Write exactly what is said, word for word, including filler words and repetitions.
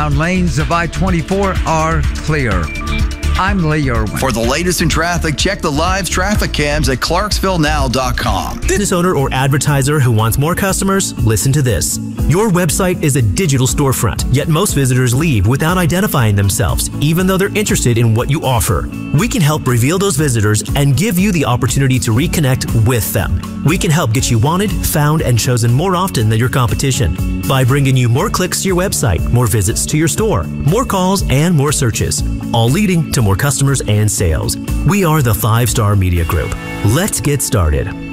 Eastbound lanes of I twenty-four are clear. I'm Lee Irwin. For the latest in traffic, check the live traffic cams at clarksville now dot com. Business owner or advertiser who wants more customers, listen to this. Your website is a digital storefront, yet most visitors leave without identifying themselves, even though they're interested in what you offer. We can help reveal those visitors and give you the opportunity to reconnect with them. We can help get you wanted, found, and chosen more often than your competition by bringing you more clicks to your website, more visits to your store, more calls, and more searches, all leading to more customers and sales. We are the Five Star Media Group. Let's get started.